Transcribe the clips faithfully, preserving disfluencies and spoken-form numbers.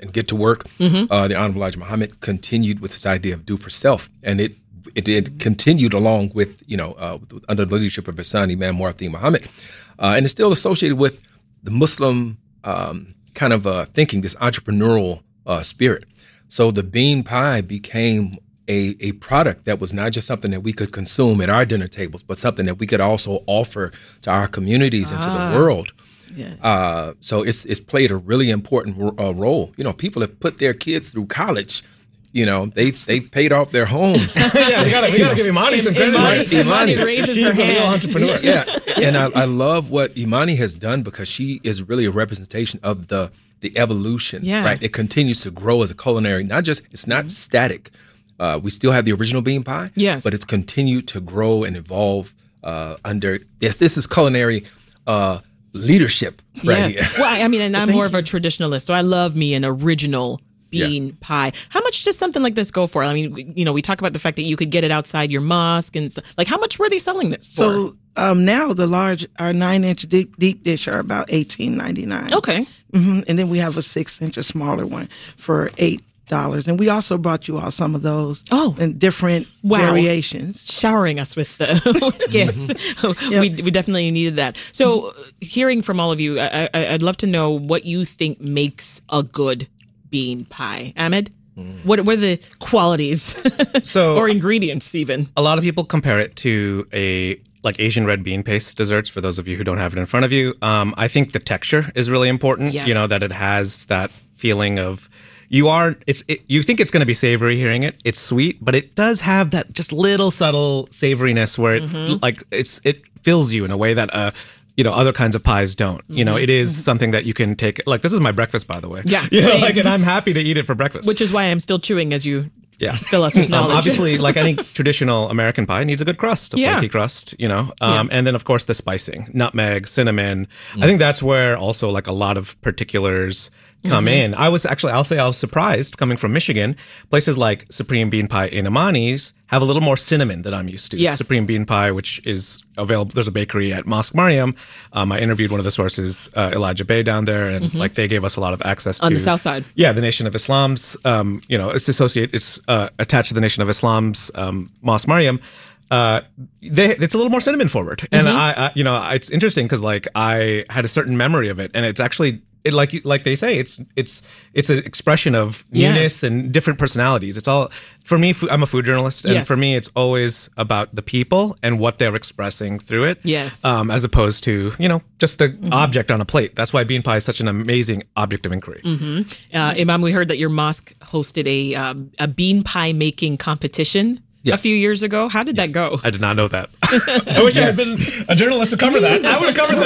and get to work. Mm-hmm. Uh, the Honorable Elijah Muhammad continued with this idea of do for self, and it it, it continued along with, you know, uh, under the leadership of his son, Imam Mu'adh Muhammad. Uh, and it's still associated with the Muslim um, kind of uh, thinking, this entrepreneurial uh, spirit. So the bean pie became a, a product that was not just something that we could consume at our dinner tables, but something that we could also offer to our communities and ah. to the world. Yeah. Uh, so it's it's played a really important uh, role. You know, people have put their kids through college. You know, they've they've paid off their homes. yeah, we gotta we gotta give Imani some credit. Imani, Imani, Imani raises She's her a real hand. entrepreneur. Yeah, and I, I love what Imani has done because she is really a representation of the the evolution. Yeah. Right, it continues to grow as a culinary. Not just it's not mm-hmm. static. Uh, we still have the original bean pie. Yes, but it's continued to grow and evolve uh, under. Yes, this is culinary. Uh, leadership right yes. here. Well, I mean, and I'm more of a traditionalist, so I love me an original bean yeah. pie. How much does something like this go for? I mean, you know, we talk about the fact that you could get it outside your mosque, and so, like, how much were they selling this for? So um, now the large, our nine inch deep deep dish are about eighteen ninety nine. Okay, mm-hmm. And then we have a six inch, a smaller one for eight dollars, and we also brought you all some of those. Oh, in different wow. variations, showering us with the yes. Mm-hmm. yep. We we definitely needed that. So, mm-hmm. hearing from all of you, I, I, I'd love to know what you think makes a good bean pie. Ahmed, mm. what what are the qualities so or ingredients even? A lot of people compare it to a like Asian red bean paste desserts. For those of you who don't have it in front of you, um, I think the texture is really important. Yes. You know, that it has that feeling of. You are, it's, it, you think it's going to be savory hearing it. It's sweet, but it does have that just little subtle savoriness where it, mm-hmm. like, it's, it fills you in a way that, uh, you know, other kinds of pies don't. Mm-hmm. You know, it is mm-hmm. something that you can take, like, this is my breakfast, by the way. Yeah. You know, like, and I'm happy to eat it for breakfast. Which is why I'm still chewing as you yeah. fill us with knowledge. Um, obviously, like any traditional American pie, it needs a good crust, a yeah. flaky crust, you know. Um, yeah. And then, of course, the spicing, nutmeg, cinnamon. Mm. I think that's where also, like, a lot of particulars come mm-hmm. in. I was actually, I'll say I was surprised coming from Michigan. Places like Supreme Bean Pie in Imani's have a little more cinnamon than I'm used to. Yes. Supreme Bean Pie, which is available, there's a bakery at Mosque Mariam. Um, I interviewed one of the sources, uh, Elijah Bey, down there, and mm-hmm. like they gave us a lot of access to on the south side. Yeah, the Nation of Islam's. Um, you know, it's associated. It's uh, attached to the Nation of Islam's um, Mosque Mariam. Uh, they, it's a little more cinnamon forward, and mm-hmm. I, I, you know, it's interesting because like I had a certain memory of it, and it's actually. It, like like they say, it's it's it's an expression of newness yeah. and different personalities. It's all for me. I'm a food journalist, and yes. for me, it's always about the people and what they're expressing through it. Yes, um, as opposed to you know just the mm-hmm. object on a plate. That's why bean pie is such an amazing object of inquiry. Mm-hmm. Uh, Imam, we heard that your mosque hosted a um, a bean pie making competition. Yes. A few years ago. How did yes. that go? I did not know that. I wish yes. I had been a journalist to cover that. I would have covered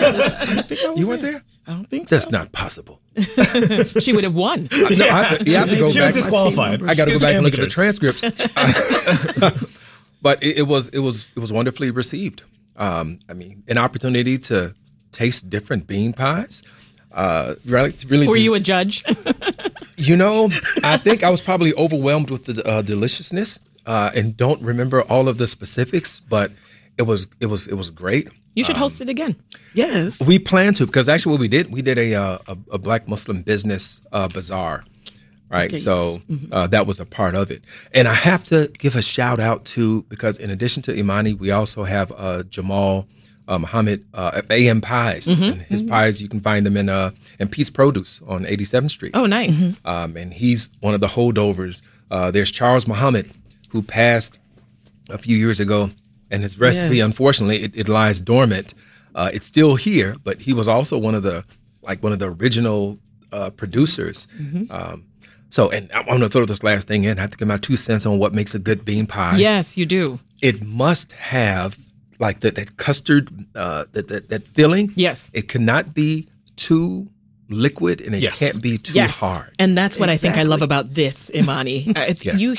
that. You weren't there? I don't think That's so. not possible. She would have won. Uh, no, I, you have to go she back. was disqualified. I got to go back and look at the transcripts. But it, it was it was it was wonderfully received. Um, I mean, an opportunity to taste different bean pies. Uh, really, really. Were to, you a judge? You know, I think I was probably overwhelmed with the uh, deliciousness. Uh, and don't remember all of the specifics, but it was it was it was great. You should um, host it again. Yes, we plan to because actually what we did we did a uh, a, a Black Muslim business uh, bazaar, right? Okay. So mm-hmm. uh, that was a part of it, and I have to give a shout out to because in addition to Imani, we also have uh, Jamal uh, Muhammad uh, at A M Pies. Mm-hmm. And his mm-hmm. pies you can find them in uh in Peace Produce on eighty-seventh Street. Oh, nice. Mm-hmm. Um, and he's one of the holdovers. Uh, there's Charles Muhammad, who passed a few years ago, and his recipe, yes. unfortunately, it, it lies dormant. Uh, it's still here, but he was also one of the like one of the original uh, producers. Mm-hmm. Um, so, and I'm going to throw this last thing in. I have to give my two cents on what makes a good bean pie. Yes, you do. It must have like that that custard, uh, that, that that filling. Yes, it cannot be too liquid, and it yes. can't be too yes. hard. And that's what exactly. I think I love about this, Imani. uh, yes. You hit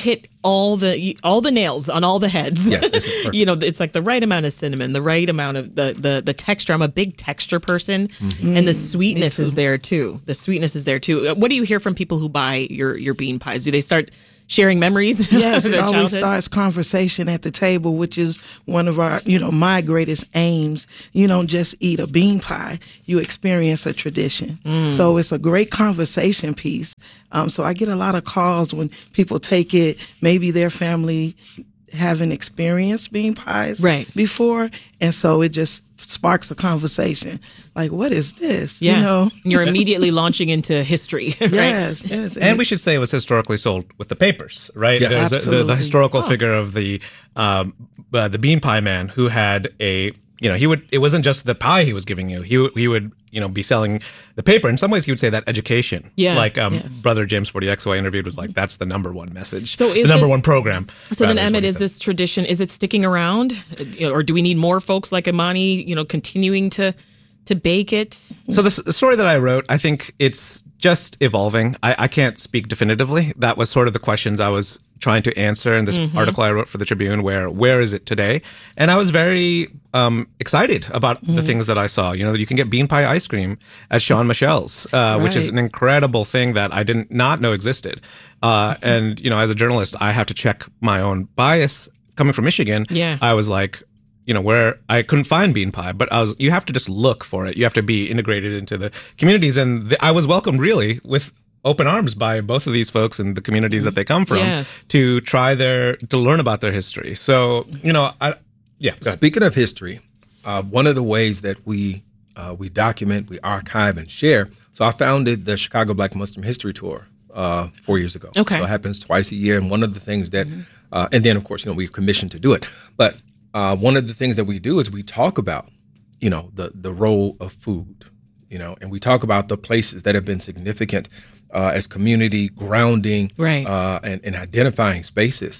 all the all the nails on all the heads. Yeah, this is perfect. You know, it's like the right amount of cinnamon, the right amount of the the, the texture. I'm a big texture person, mm-hmm. and the sweetness is there too. The sweetness is there too. What do you hear from people who buy your your bean pies? Do they start sharing memories? Yes, of it their always childhood? starts conversation at the table, which is one of our, you know, my greatest aims. You don't just eat a bean pie; you experience a tradition. Mm. So it's a great conversation piece. Um, so I get a lot of calls when people take it. Maybe their family haven't experienced bean pies right. before, and so it just sparks a conversation. Like, what is this? Yeah. You know, you're immediately launching into history. Right? Yes, yes. And we should say it was historically sold with the papers, right? Yes. There's a, the, Absolutely. the historical Oh. figure of the um, uh, the bean pie man who had a, you know, he would, it wasn't just the pie he was giving you. He he would, you know, be selling the paper. In some ways, he would say that education. Yeah. Like um, Yes. Brother James forty X who I interviewed was like, that's the number one message. So is the number this- one program. So then, rather, what Emmett, he is said. this tradition, is it sticking around? Uh, Or do we need more folks like Imani, you know, continuing to to bake it? So the, s- the story that I wrote, I think it's just evolving. I, I can't speak definitively. That was sort of the questions I was trying to answer in this Mm-hmm. article I wrote for the Tribune, where where is it today? And I was very um, excited about Mm-hmm. the things that I saw. You know, you can get bean pie ice cream at Sean Michelle's, uh, which is Right. an incredible thing that I didn't not know existed. Uh, Mm-hmm. and, you know, as a journalist, I have to check my own bias. Coming from Michigan, Yeah. I was like, you know, where I couldn't find bean pie, but I was, you have to just look for it. You have to be integrated into the communities. And the, I was welcomed really with open arms by both of these folks and the communities that they come from Yes. to try their, to learn about their history. So, you know, I, yeah. go ahead. Speaking of history, uh, one of the ways that we uh, we document, we archive, and share. So I founded the Chicago Black Muslim History Tour uh, four years ago. Okay. So it happens twice a year, and one of the things that, uh, and then of course, you know, we're commissioned to do it. But uh, one of the things that we do is we talk about, you know, the the role of food, you know, and we talk about the places that have been significant uh, as community grounding, Right. uh, and, and identifying spaces.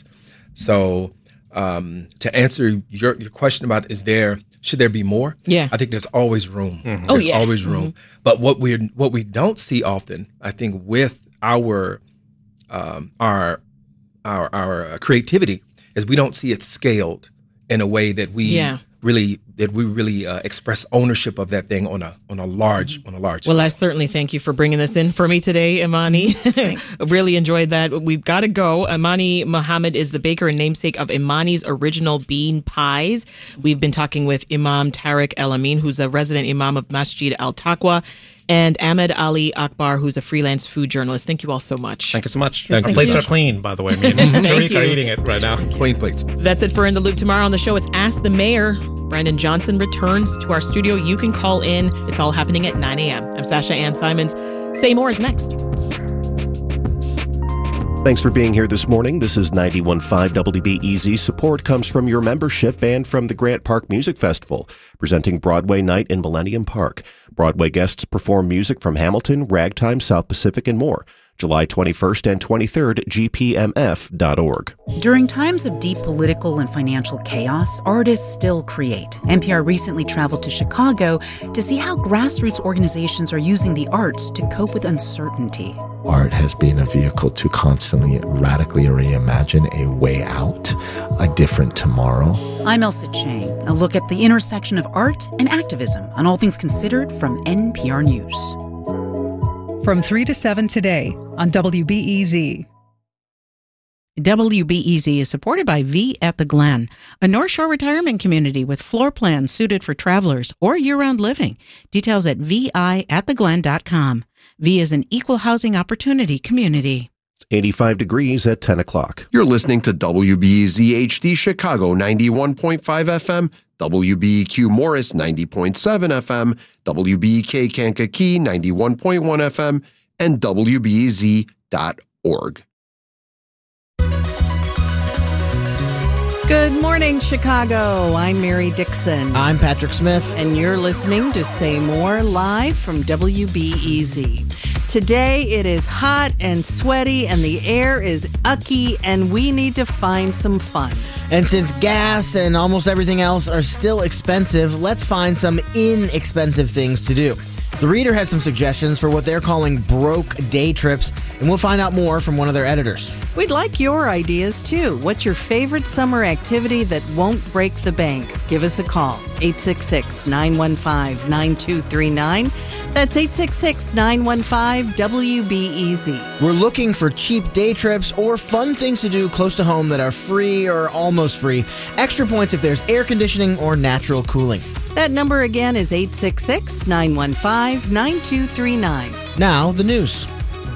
So um, to answer your, your question about is there should there be more? Yeah. I think there's always room. Oh, There's yeah. always room. But what we what we don't see often, I think, with our um, our our our creativity is we don't see it scaled in a way that we Yeah. really that we really uh, express ownership of that thing on a on a large on a large. Well, scale. I certainly thank you for bringing this in for me today, Imani. Really enjoyed that. We've got to go. Imani Muhammad is the baker and namesake of Imani's Original Bean Pies. We've been talking with Imam Tariq El Amin, who's a resident imam of Masjid Al Taqwa, and Ahmed Ali Akbar, who's a freelance food journalist. Thank you all so much. Thank you so much. Thank Our you. plates Thank are clean, by the way. Me and Thank Tariq are you. eating it right now. Clean plates. That's it for In the Loop. Tomorrow on the show, it's Ask the Mayor. Brandon Johnson returns to our studio. You can call in. It's all happening at nine a.m. I'm Sasha Ann Simons. Say More is next. Thanks for being here this morning. This is ninety-one point five W B E Z. Support comes from your membership and from the Grant Park Music Festival, presenting Broadway Night in Millennium Park. Broadway guests perform music from Hamilton, Ragtime, South Pacific, and more. July twenty-first and twenty-third, G P M F dot org. During times of deep political and financial chaos, artists still create. N P R recently traveled to Chicago to see how grassroots organizations are using the arts to cope with uncertainty. Art has been a vehicle to constantly radically reimagine a way out, a different tomorrow. I'm Elsa Chang. A look at the intersection of art and activism on All Things Considered from N P R News. From three to seven today on W B E Z. W B E Z is supported by V at the Glen, a North Shore retirement community with floor plans suited for travelers or year-round living. Details at V I at the glen dot com. V is an equal housing opportunity community. It's eighty-five degrees at ten o'clock. You're listening to W B E Z H D Chicago ninety-one point five F M, W B E Q Morris ninety point seven F M, W B E K Kankakee ninety-one point one F M, and W B E Z dot org. Good morning, Chicago. I'm Mary Dixon. I'm Patrick Smith. And you're listening to Say More live from W B E Z. Today it is hot and sweaty and the air is ucky and we need to find some fun. And since gas and almost everything else are still expensive, let's find some inexpensive things to do. The Reader has some suggestions for what they're calling broke day trips, and we'll find out more from one of their editors. We'd like your ideas, too. What's your favorite summer activity that won't break the bank? Give us a call, eight six six, nine one five, nine two three nine. That's eight six six, nine one five, W B E Z. We're looking for cheap day trips or fun things to do close to home that are free or almost free. Extra points if there's air conditioning or natural cooling. That number again is eight six six, nine one five, nine two three nine. Now, the news.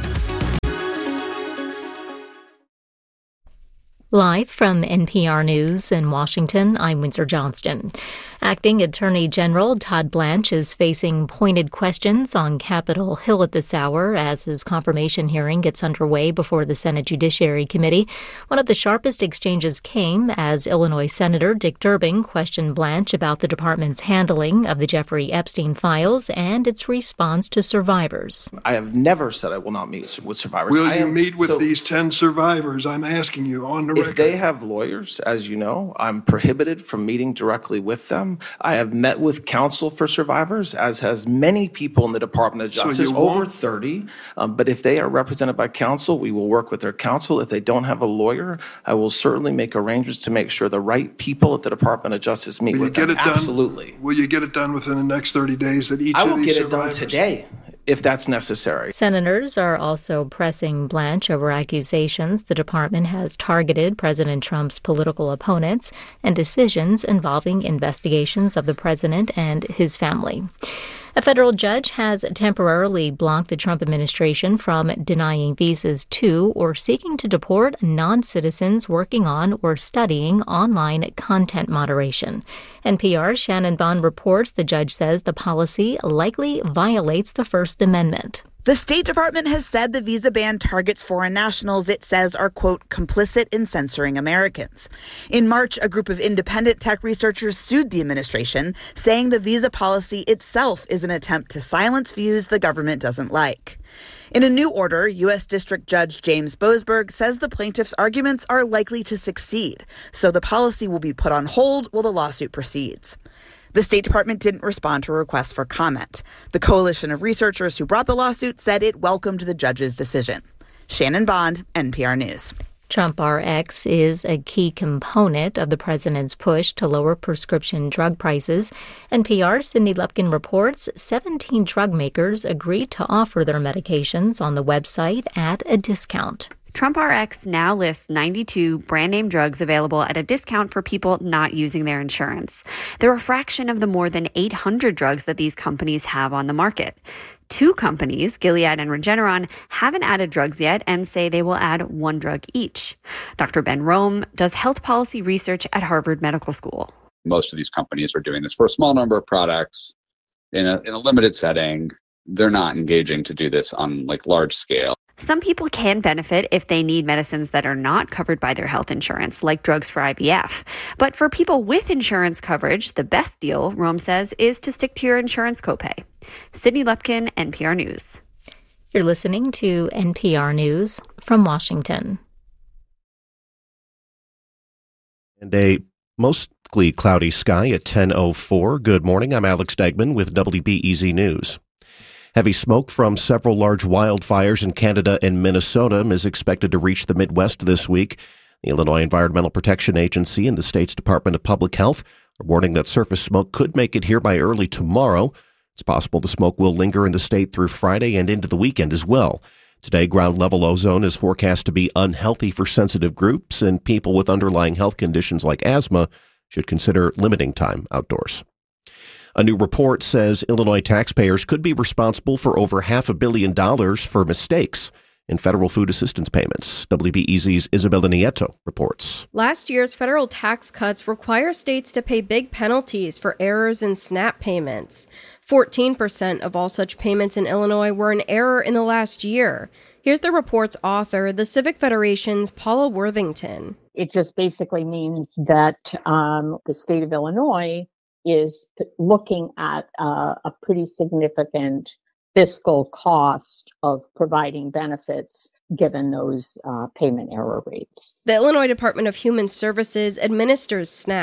Live from N P R News in Washington, I'm Windsor Johnston. Acting Attorney General Todd Blanche is facing pointed questions on Capitol Hill at this hour as his confirmation hearing gets underway before the Senate Judiciary Committee. One of the sharpest exchanges came as Illinois Senator Dick Durbin questioned Blanche about the department's handling of the Jeffrey Epstein files and its response to survivors. I have never said I will not meet with survivors. Will I you am, meet with so these ten survivors? I'm asking you on the if record. They have lawyers, as you know, I'm prohibited from meeting directly with them. I have met with counsel for survivors, as has many people in the Department of Justice, so over thirty. Um, but if they are represented by counsel, we will work with their counsel. If they don't have a lawyer, I will certainly make arrangements to make sure the right people at the Department of Justice meet will with you them. Get it done? Absolutely. Will you get it done within the next thirty days that each I of will these get it done survivors? today, if that's necessary. Senators are also pressing Blanche over accusations the department has targeted President Trump's political opponents and decisions involving investigations of the president and his family. A federal judge has temporarily blocked the Trump administration from denying visas to or seeking to deport non-citizens working on or studying online content moderation. N P R's Shannon Bond reports the judge says the policy likely violates the First Amendment. The State Department has said the visa ban targets foreign nationals it says are, quote, complicit in censoring Americans. In March, a group of independent tech researchers sued the administration, saying the visa policy itself is an attempt to silence views the government doesn't like. In a new order, U S. District Judge James Boasberg says the plaintiffs' arguments are likely to succeed, so the policy will be put on hold while the lawsuit proceeds. The State Department didn't respond to requests for comment. The coalition of researchers who brought the lawsuit said it welcomed the judge's decision. Shannon Bond, N P R News. Trump R X is a key component of the president's push to lower prescription drug prices. N P R's Cindy Lupkin reports seventeen drug makers agreed to offer their medications on the website at a discount. Trump R X now lists ninety-two brand-name drugs available at a discount for people not using their insurance. They're a fraction of the more than eight hundred drugs that these companies have on the market. Two companies, Gilead and Regeneron, haven't added drugs yet and say they will add one drug each. Doctor Ben Rome does health policy research at Harvard Medical School. Most of these companies are doing this for a small number of products in a, in a limited setting. They're not engaging to do this on like large scale. Some people can benefit if they need medicines that are not covered by their health insurance, like drugs for I V F. But for people with insurance coverage, the best deal, Rome says, is to stick to your insurance copay. Sydney Lupkin, N P R News. You're listening to N P R News from Washington. And a mostly cloudy sky at ten oh four. Good morning. I'm Alex Degman with W B E Z News. Heavy smoke from several large wildfires in Canada and Minnesota is expected to reach the Midwest this week. The Illinois Environmental Protection Agency and the state's Department of Public Health are warning that surface smoke could make it here by early tomorrow. It's possible the smoke will linger in the state through Friday and into the weekend as well. Today, ground-level ozone is forecast to be unhealthy for sensitive groups, and people with underlying health conditions like asthma should consider limiting time outdoors. A new report says Illinois taxpayers could be responsible for over half a billion dollars for mistakes in federal food assistance payments. W B E Z's Isabella Nieto reports. Last year's federal tax cuts require states to pay big penalties for errors in SNAP payments. fourteen percent of all such payments in Illinois were in error in the last year. Here's the report's author, the Civic Federation's Paula Worthington. It just basically means that um, the state of Illinois is looking at uh, a pretty significant fiscal cost of providing benefits given those uh, payment error rates. The Illinois Department of Human Services administers SNAP.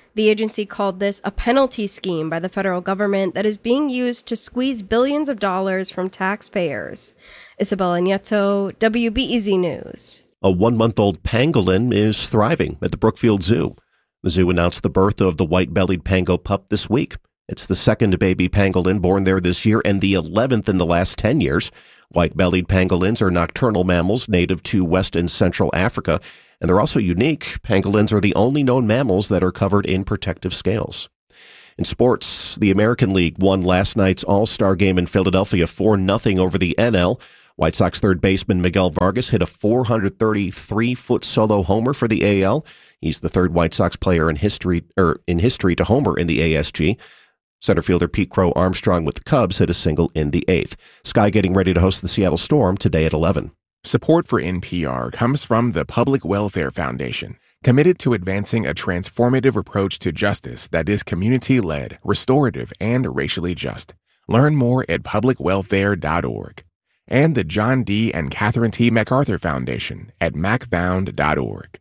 The agency called this a penalty scheme by the federal government that is being used to squeeze billions of dollars from taxpayers. Isabella Nieto, W B E Z News. A one-month-old pangolin is thriving at the Brookfield Zoo. The zoo announced the birth of the white-bellied pango pup this week. It's the second baby pangolin born there this year and the eleventh in the last ten years. White-bellied pangolins are nocturnal mammals native to West and Central Africa, and they're also unique. Pangolins are the only known mammals that are covered in protective scales. In sports, the American League won last night's All-Star game in Philadelphia four nothing over the N L. White Sox third baseman Miguel Vargas hit a four thirty-three foot solo homer for the A L. He's the third White Sox player in history er, in history to homer in the A S G. Center fielder Pete Crow Armstrong with the Cubs hit a single in the eighth. Sky getting ready to host the Seattle Storm today at eleven. Support for N P R comes from the Public Welfare Foundation, committed to advancing a transformative approach to justice that is community-led, restorative, and racially just. Learn more at public welfare dot org. And the John D. and Catherine T. MacArthur Foundation at mac found dot org.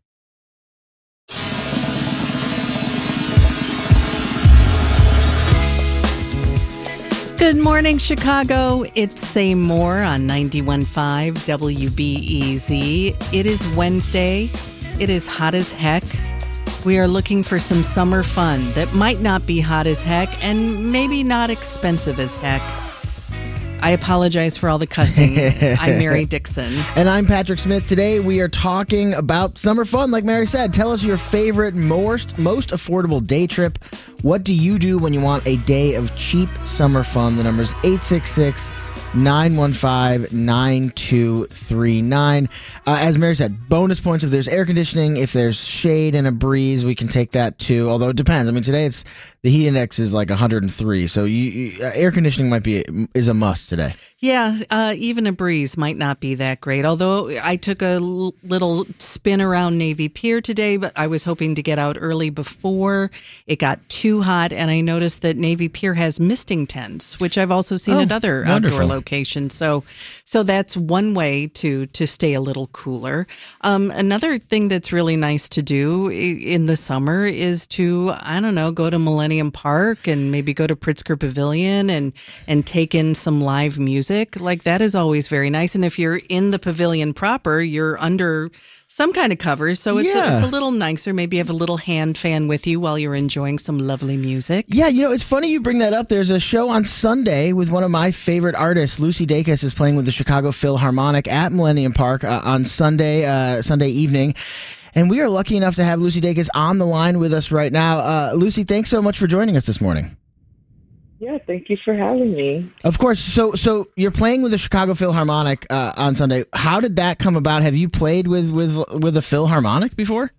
Good morning, Chicago. It's Say More on ninety-one point five W B E Z. It is Wednesday. It is hot as heck. We are looking for some summer fun that might not be hot as heck and maybe not expensive as heck. I apologize for all the cussing. I'm Mary Dixon. And I'm Patrick Smith. Today we are talking about summer fun. Like Mary said, tell us your favorite, most, most affordable day trip. What do you do when you want a day of cheap summer fun? The number is eight six six, nine one five, nine two three nine. Uh, as Mary said, bonus points if there's air conditioning, if there's shade and a breeze, we can take that too. Although it depends. I mean, today it's the heat index is like one hundred three, so you, you, uh, air conditioning might be is a must today. Yeah, uh, even a breeze might not be that great. Although I took a l- little spin around Navy Pier today, but I was hoping to get out early before it got too hot. And I noticed that Navy Pier has misting tents, which I've also seen Oh, at other wonderful. outdoor locations. So, so that's one way to to stay a little cooler. Um, another thing that's really nice to do i- in the summer is to I don't know go to Millennium Park and maybe go to Pritzker Pavilion and and take in some live music. Like that is always very nice. And if you're in the pavilion proper, you're under some kind of cover. So it's, Yeah. a, it's a little nicer. Maybe you have a little hand fan with you while you're enjoying some lovely music. Yeah, you know, it's funny you bring that up. There's a show on Sunday with one of my favorite artists. Lucy Dacus is playing with the Chicago Philharmonic at Millennium Park uh, on Sunday, uh, Sunday evening. And we are lucky enough to have Lucy Dacus on the line with us right now. Uh, Lucy, thanks so much for joining us this morning. Yeah, thank you for having me. Of course. So, so you're playing with the Chicago Philharmonic uh, on Sunday. How did that come about? Have you played with with with a Philharmonic before?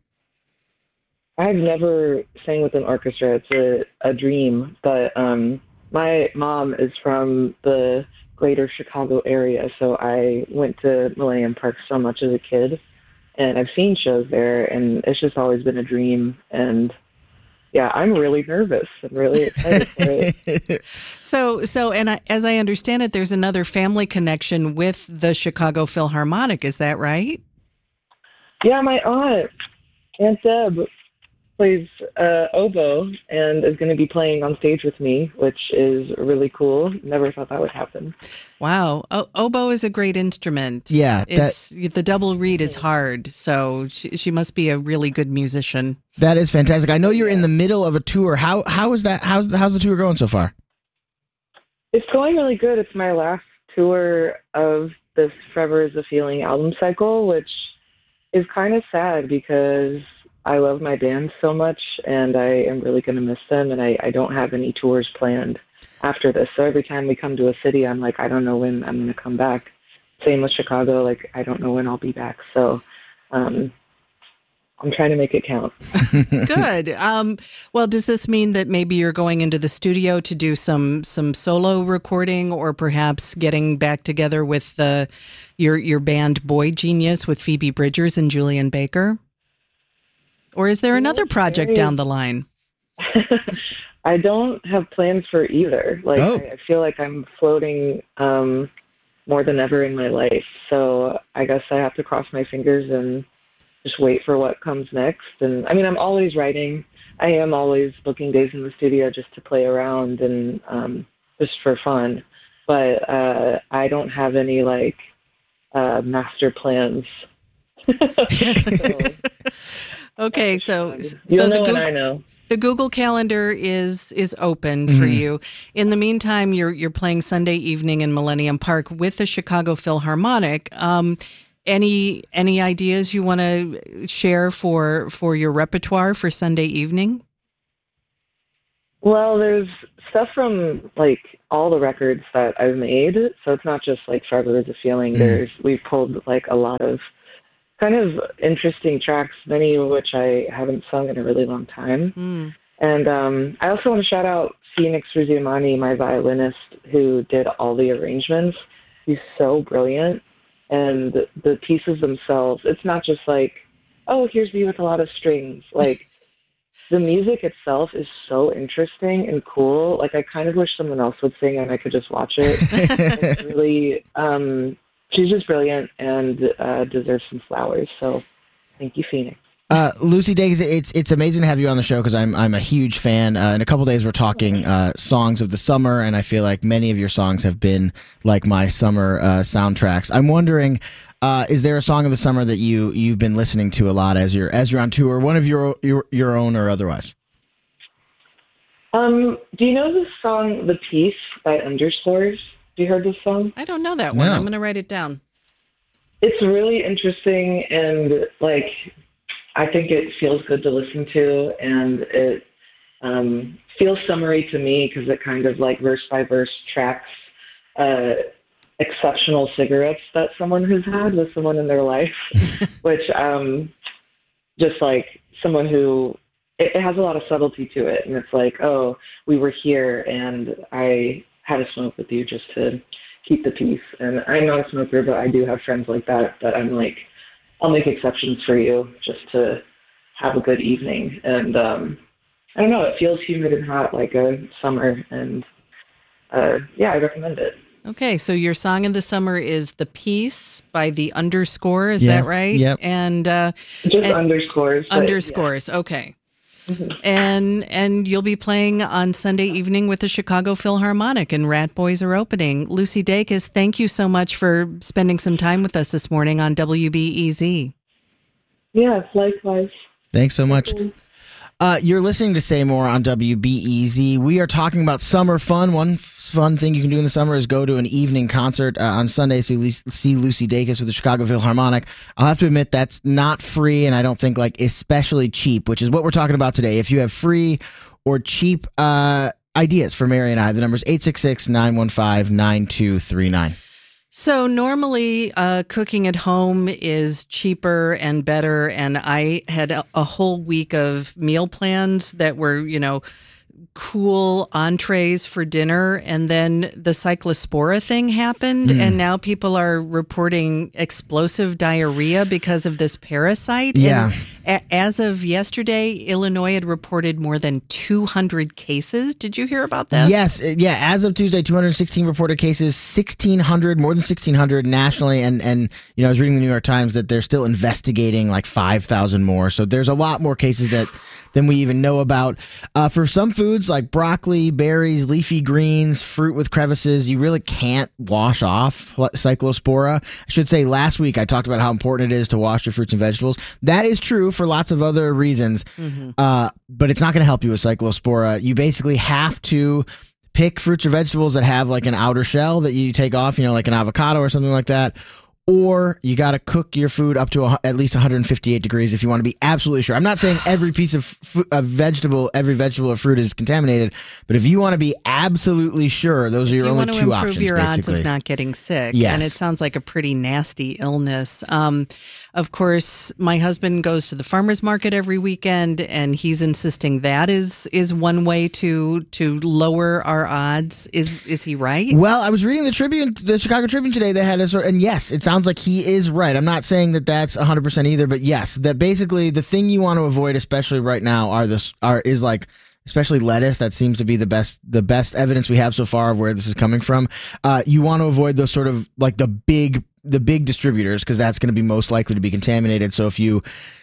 I've never sang with an orchestra. It's a, a dream. But um, my mom is from the greater Chicago area, so I went to Millennium Park so much as a kid, and I've seen shows there, and it's just always been a dream. And yeah, I'm really nervous. I'm really excited for it. So, so, and I, as I understand it, there's another family connection with the Chicago Philharmonic. Is that right? Yeah, my aunt, Aunt Deb, plays uh, oboe and is going to be playing on stage with me, which is really cool. Never thought that would happen. Wow. O- oboe is a great instrument. Yeah, that- It's the double reed is hard. So she, she must be a really good musician. That is fantastic. I know you're in the middle of a tour. How how is that? How's how's the tour going so far? It's going really good. It's my last tour of this Forever is a Feeling album cycle, which is kind of sad because I love my band so much and I am really going to miss them, and I, I don't have any tours planned after this. So every time we come to a city, I'm like, I don't know when I'm going to come back. Same with Chicago. Like, I don't know when I'll be back. So um, I'm trying to make it count. Good. Um, well, does this mean that maybe you're going into the studio to do some some solo recording, or perhaps getting back together with the your your band Boy Genius with Phoebe Bridgers and Julian Baker? Or is there another project down the line? I don't have plans for either. Like, Oh. I, I feel like I'm floating um, more than ever in my life. So I guess I have to cross my fingers and just wait for what comes next. And I mean, I'm always writing. I am always booking days in the studio just to play around and um, just for fun. But uh, I don't have any like uh, master plans. so, okay, so you'll so know the when Goog- I know. The Google Calendar is is open for Mhm. you. In the meantime, you're you're playing Sunday evening in Millennium Park with the Chicago Philharmonic. Um, any any ideas you want to share for for your repertoire for Sunday evening? Well, there's stuff from like all the records that I've made, so it's not just like Forever Is a Feeling. Mm. There's we've pulled like a lot of kind of interesting tracks, many of which I haven't sung in a really long time. Mm. And um, I also want to shout out Phoenix Ruziamani, my violinist, who did all the arrangements. He's so brilliant, and the pieces themselves, it's not just like, oh, here's me with a lot of strings. Like, the music itself is so interesting and cool. Like, I kind of wish someone else would sing and I could just watch it. It's really, um, she's just brilliant and uh, deserves some flowers. So, thank you, Phoenix. Uh, Lucy Dacus, it's it's amazing to have you on the show because I'm I'm a huge fan. Uh, in a couple days, we're talking uh, songs of the summer, and I feel like many of your songs have been like my summer uh, soundtracks. I'm wondering, uh, is there a song of the summer that you you've been listening to a lot as you're as you're on tour, one of your your your own or otherwise? Um, do you know the song "The Peace" by Underscores? Have you heard this song? I don't know that one. No. I'm going to write it down. It's really interesting, and like, I think it feels good to listen to, and it um, feels summery to me because it kind of like verse by verse tracks uh, exceptional cigarettes that someone has had with someone in their life, which um, just like someone who, it, it has a lot of subtlety to it. And it's like, oh, we were here and I had a smoke with you just to keep the peace. And I'm not a smoker, but I do have friends like that, that I'm like, I'll make exceptions for you just to have a good evening. And um, I don't know, it feels humid and hot like a summer. And uh, yeah, I recommend it. Okay, so your song of the summer is "The Peace" by the Underscore. Is Yeah, that right? yep. And uh, Just and- underscores. but Underscores. Okay. And and you'll be playing on Sunday evening with the Chicago Philharmonic, and Rat Boys are opening. Lucy Dacus, thank you so much for spending some time with us this morning on W B E Z. Yes, likewise. Thanks so much. Uh, you're listening to Say More on W B E Z. We are talking about summer fun. One f- fun thing you can do in the summer is go to an evening concert uh, on Sunday. So you see Lucy Dacus with the Chicago Philharmonic. I'll have to admit that's not free, and I don't think like especially cheap, which is what we're talking about today. If you have free or cheap uh, ideas for Mary and I, the number is eight six six, nine one five, nine two three nine. So normally uh, cooking at home is cheaper and better, and I had a, a whole week of meal plans that were, you know, cool entrees for dinner, and then the cyclospora thing happened, Mm. and now people are reporting explosive diarrhea because of this parasite. Yeah. And a- as of yesterday, Illinois had reported more than two hundred cases. Did you hear about this? Yes, uh, yeah. As of Tuesday, two hundred sixteen reported cases, sixteen hundred, more than sixteen hundred nationally, and and you know, I was reading the New York Times that they're still investigating like five thousand more. So there's a lot more cases that than we even know about. Uh, for some foods like broccoli, berries, leafy greens, fruit with crevices, you really can't wash off cyclospora. I should say last week I talked about how important it is to wash your fruits and vegetables. That is true for lots of other reasons, Mhm. uh, but it's not going to help you with cyclospora. You basically have to pick fruits or vegetables that have like an outer shell that you take off, you know, like an avocado or something like that. Or you got to cook your food up to a, at least one hundred fifty-eight degrees if you want to be absolutely sure. I'm not saying every piece of, f- of vegetable, every vegetable or fruit is contaminated, but if you want to be absolutely sure, those are your you only want to two improve options. your odds basically. of not getting sick. Yes. And it sounds like a pretty nasty illness. Um, of course, my husband goes to the farmer's market every weekend, and he's insisting that is is one way to to lower our odds. Is is he right? Well, I was reading the Tribune, the Chicago Tribune today. They had a sort, and yes, it sounds like he is right. I'm not saying that that's one hundred percent either, but yes, that basically the thing you want to avoid, especially right now, are this are is like especially lettuce. That seems to be the best the best evidence we have so far of where this is coming from. Uh, you want to avoid those sort of like the big the big distributors because that's going to be most likely to be contaminated. So if you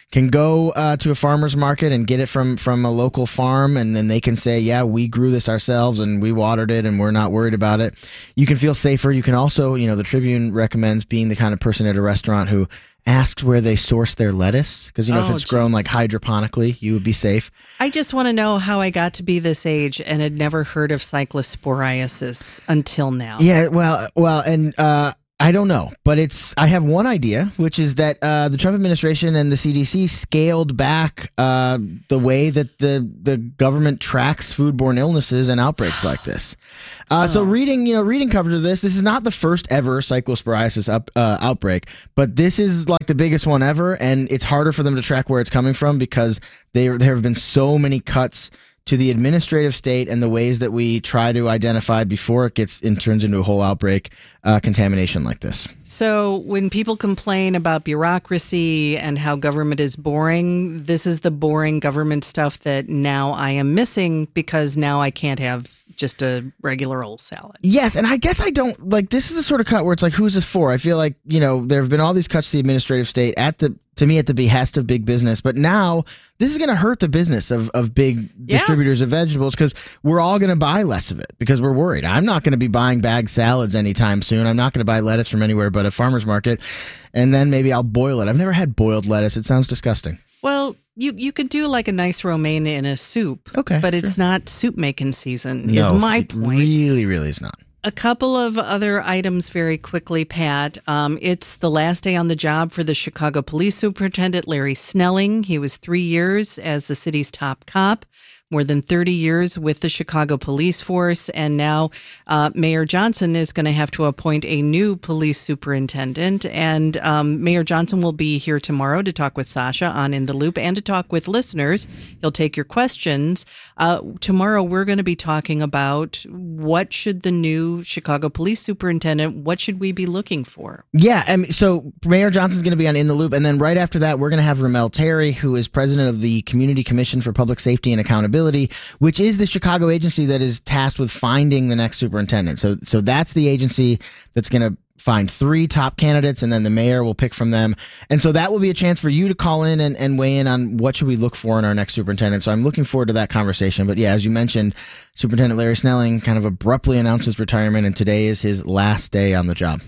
can go uh, to a farmer's market and get it from, from a local farm, and then they can say, yeah, we grew this ourselves and we watered it and we're not worried about it. You can feel safer. You can also, you know, the Tribune recommends being the kind of person at a restaurant who asks where they source their lettuce, because, you know, Oh, if it's grown geez. like hydroponically, you would be safe. I just want to know how I got to be this age and had never heard of cyclosporiasis until now. Yeah, well, well, and uh, I don't know, but it's. I have one idea, which is that uh, the Trump administration and the C D C scaled back uh, the way that the the government tracks foodborne illnesses and outbreaks like this. Uh, So, reading, you know, reading coverage of this, this is not the first ever cyclosporiasis up, uh, outbreak, but this is like the biggest one ever, and it's harder for them to track where it's coming from because they, there have been so many cuts to the administrative state and the ways that we try to identify before it gets in, turns into a whole outbreak uh, contamination like this. So when people complain about bureaucracy and how government is boring, this is the boring government stuff that now I am missing because now I can't have just a regular old salad. Yes, and I guess I don't, like, this is the sort of cut where it's like, who's this for? I feel like, you know, there have been all these cuts to the administrative state at the, to me, at the behest of big business, but now this is going to hurt the business of, of big Yeah. distributors of vegetables because we're all going to buy less of it because we're worried. I'm not going to be buying bagged salads anytime soon. I'm not going to buy lettuce from anywhere but a farmer's market, and then maybe I'll boil it. I've never had boiled lettuce. It sounds disgusting. Well, you, you could do like a nice romaine in a soup. Okay, but it's not soup making season, No, is my it point. really, really is not. A couple of other items very quickly, Pat. Um, it's the last day on the job for the Chicago Police Superintendent, Larry Snelling. He was three years as the city's top cop, more than thirty years with the Chicago Police Force. And now uh, Mayor Johnson is going to have to appoint a new police superintendent. And um, Mayor Johnson will be here tomorrow to talk with Sasha on In the Loop and to talk with listeners. He'll take your questions. Uh, tomorrow, we're going to be talking about what should the new Chicago Police Superintendent, what should we be looking for? Yeah, I mean, so Mayor Johnson's going to be on In the Loop, and then right after that, we're going to have Ramel Terry, who is president of the Community Commission for Public Safety and Accountability, which is the Chicago agency that is tasked with finding the next superintendent. So, so that's the agency that's going to find three top candidates, and then the mayor will pick from them. And so that will be a chance for you to call in and, and weigh in on what should we look for in our next superintendent. So I'm looking forward to that conversation. But yeah, as you mentioned, Superintendent Larry Snelling kind of abruptly announced his retirement, and today is his last day on the job.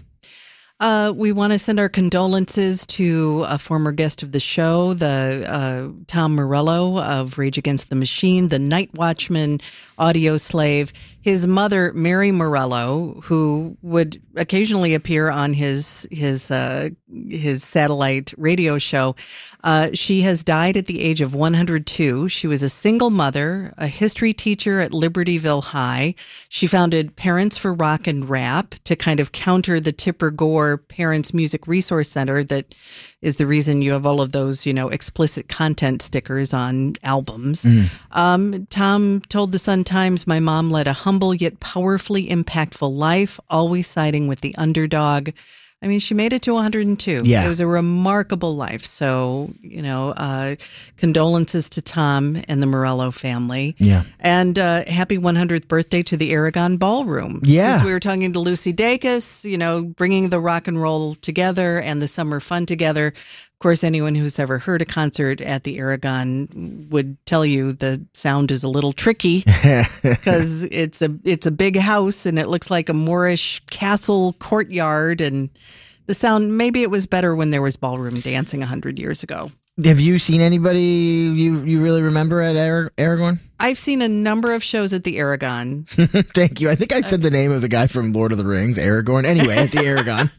Uh, we want to send our condolences to a former guest of the show, the uh, Tom Morello of Rage Against the Machine, the night watchman, audio slave. His mother, Mary Morello, who would occasionally appear on his his uh, his satellite radio show, uh, she has died at the age of one hundred two. She was a single mother, a history teacher at Libertyville High. She founded Parents for Rock and Rap to kind of counter the Tipper Gore Parents Music Resource Center that is the reason you have all of those, you know, explicit content stickers on albums. Mm. Um, Tom told the Sun-Times, "My mom led a humble yet powerfully impactful life, always siding with the underdog." I mean, she made it to one hundred two. Yeah. It was a remarkable life. So, you know, uh, condolences to Tom and the Morello family. Yeah. And uh, happy one hundredth birthday to the Aragon Ballroom. Yeah. Since we were talking to Lucy Dacus, you know, bringing the rock and roll together and the summer fun together. Of course, anyone who's ever heard a concert at the Aragon would tell you the sound is a little tricky because it's a it's a big house and it looks like a Moorish castle courtyard, and the sound, maybe it was better when there was ballroom dancing one hundred years ago. Have you seen anybody you, you really remember at Ar- Aragorn? I've seen a number of shows at the Aragon. Thank you. I think I said the name of the guy from Lord of the Rings, Aragorn. Anyway, at the Aragon.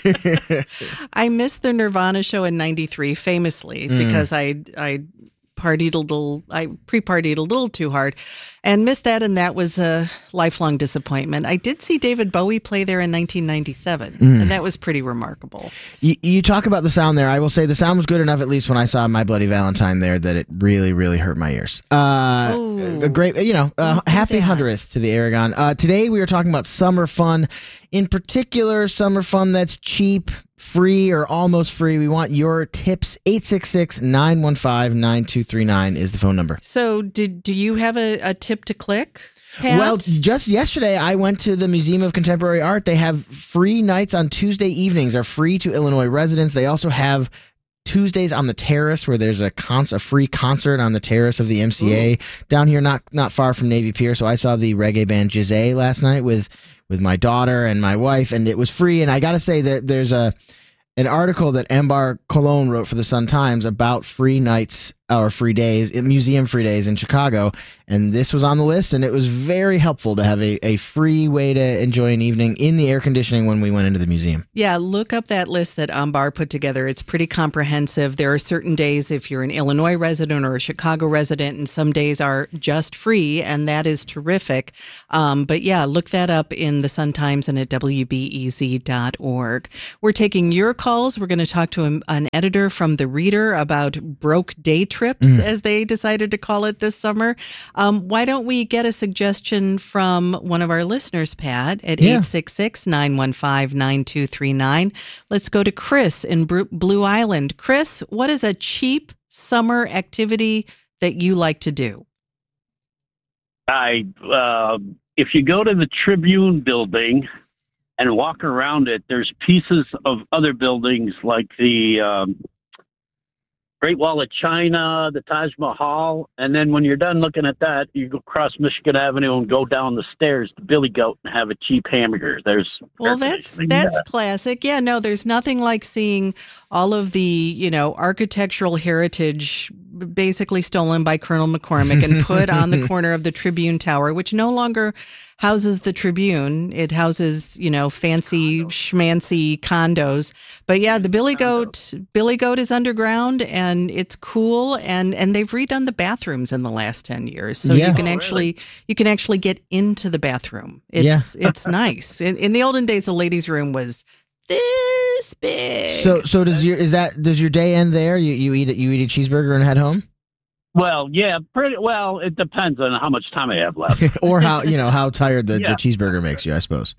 I missed the Nirvana show in ninety-three famously Mm. because I I partied a little, I pre-partied a little too hard and missed that, and that was a lifelong disappointment. I did see David Bowie play there in nineteen ninety-seven, Mm. and that was pretty remarkable. You, you talk about the sound there. I will say the sound was good enough, at least when I saw My Bloody Valentine there, that it really, really hurt my ears. Uh, a great, you know, uh, happy hundredth to the Aragon. Uh, today we are talking about summer fun, in particular, summer fun that's cheap, free, or almost free. We want your tips. eight six six, nine one five, nine two three nine is the phone number. So did do you have a, a tip to click, Pat? Well, just yesterday, I went to the Museum of Contemporary Art. They have free nights on Tuesday evenings are free to Illinois residents. They also have Tuesdays on the Terrace, where there's a, con- a free concert on the terrace of the M C A Ooh. down here, not not far from Navy Pier. So I saw the reggae band Jizé last night with with my daughter and my wife, and it was free. And I got to say that there's a an article that Ambar Colon wrote for the Sun-Times about free nights or free days, museum free days in Chicago, and this was on the list, and it was very helpful to have a, a free way to enjoy an evening in the air conditioning when we went into the museum. Yeah, look up that list that Ambar put together. It's pretty comprehensive. There are certain days if you're an Illinois resident or a Chicago resident, and some days are just free, and that is terrific. Um, but yeah, look that up in the Sun-Times and at W B E Z dot org. We're taking your calls. We're going to talk to an, an editor from The Reader about broke day trips, mm. as they decided to call it this summer. Um, why don't we get a suggestion from one of our listeners, Pat, at yeah. eight six six, nine one five, nine two three nine. Let's go to Chris in Blue Island. Chris, what is a cheap summer activity that you like to do? I, uh, if you go to the Tribune building and walk around it, there's pieces of other buildings like the um, Great Wall of China, the Taj Mahal, and then when you're done looking at that, you go across Michigan Avenue and go down the stairs to Billy Goat and have a cheap hamburger. There's well, that's that's that. classic. Yeah, no, there's nothing like seeing all of the, you know, architectural heritage basically stolen by Colonel McCormick and put on the corner of the Tribune Tower, which no longer houses the Tribune. It houses, you know, fancy schmancy condos. But yeah, the Billy Goat, Billy Goat is underground and it's cool. And, and they've redone the bathrooms in the last ten years. So yeah. you can oh, actually, really? you can actually get into the bathroom. It's, yeah. it's nice. In, in the olden days, the ladies' room was this big. So, so does your, is that, does your day end there? You, you eat it, you eat a cheeseburger and head home? Well, yeah, pretty well. It depends on how much time I have left, or how you know how tired the, yeah. the cheeseburger makes you, I suppose.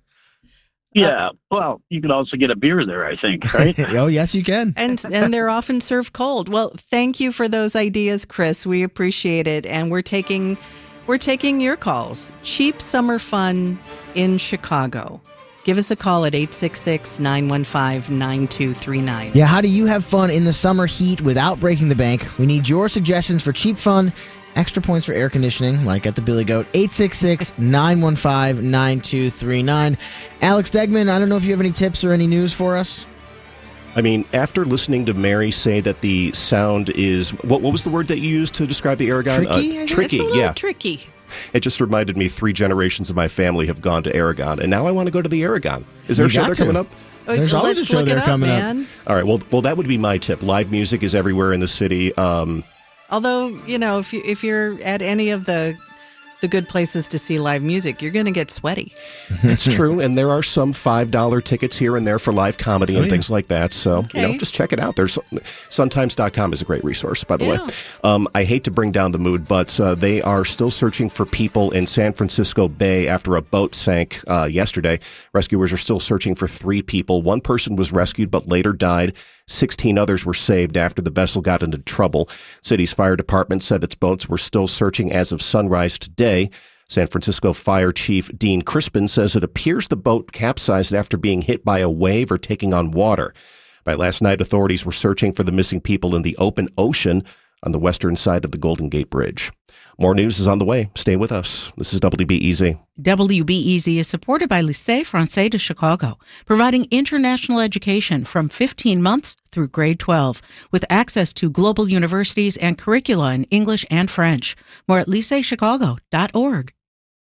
Yeah, uh, well, you can also get a beer there, I think, right? Oh, yes, you can, and and they're often served cold. Well, thank you for those ideas, Chris. We appreciate it, and we're taking we're taking your calls. Cheap summer fun in Chicago. Give us a call at eight six six, nine one five, nine two three nine. Yeah, how do you have fun in the summer heat without breaking the bank? We need your suggestions for cheap fun, extra points for air conditioning, like at the Billy Goat. eight six six, nine one five, nine two three nine. Alex Degman, I don't know if you have any tips or any news for us. I mean, after listening to Mary say that the sound is... What, what was the word that you used to describe the Aragon? Tricky? Uh, tricky, it's a little yeah. tricky. It just reminded me three generations of my family have gone to Aragon, and now I want to go to the Aragon. Is there you a show there to. coming up? There's always Let's a show look there it up, coming man. up. All right, well, well, that would be my tip. Live music is everywhere in the city. Um, Although, you know, if you if you're at any of the the good places to see live music, you're going to get sweaty. It's true, and there are some five dollar tickets here and there for live comedy and oh, yeah. things like that. So, okay. you know, just check it out. There's sun times dot com is a great resource, by the yeah. way. Um, I hate to bring down the mood, but uh, they are still searching for people in San Francisco Bay after a boat sank uh, yesterday. Rescuers are still searching for three people. One person was rescued but later died. sixteen others were saved after the vessel got into trouble. City's fire department said its boats were still searching as of sunrise today. San Francisco Fire Chief Dean Crispin says it appears the boat capsized after being hit by a wave or taking on water. By last night, authorities were searching for the missing people in the open ocean on the western side of the Golden Gate Bridge. More news is on the way. Stay with us. This is W B E Z. W B E Z is supported by Lycée Français de Chicago, providing international education from fifteen months through grade twelve, with access to global universities and curricula in English and French. More at lycée chicago dot org.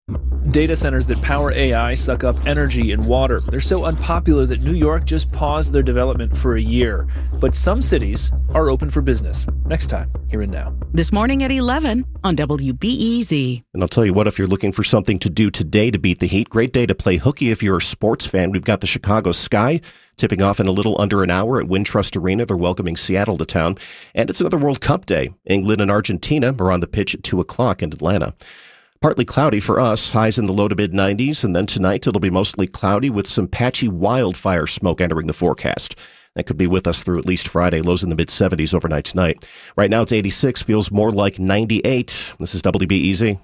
Data centers that power A I suck up energy and water. They're so unpopular that New York just paused their development for a year. But some cities are open for business. Next time, Here and Now. This morning at eleven on W B E Z. And I'll tell you what, if you're looking for something to do today to beat the heat, great day to play hooky if you're a sports fan. We've got the Chicago Sky tipping off in a little under an hour at Wintrust Arena. They're welcoming Seattle to town. And it's another World Cup day. England and Argentina are on the pitch at two o'clock in Atlanta. Partly cloudy for us, highs in the low to mid nineties, and then tonight it'll be mostly cloudy with some patchy wildfire smoke entering the forecast. That could be with us through at least Friday, lows in the mid seventies overnight tonight. Right now it's eighty-six, feels more like ninety-eight. This is W B E Z.